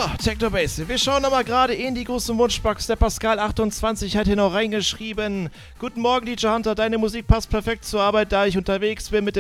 Technobase. Wir schauen nochmal gerade in die große Wunschbox. Der Pascal28 hat hier noch reingeschrieben. Guten Morgen, DJ Hunter. Deine Musik passt perfekt zur Arbeit, da ich unterwegs bin mit dem